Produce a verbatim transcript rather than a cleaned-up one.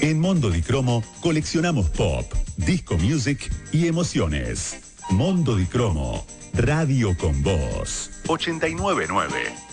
En Mondo di Cromo coleccionamos pop, disco music y emociones. Mondo di Cromo, radio con voz. ochenta y nueve punto nueve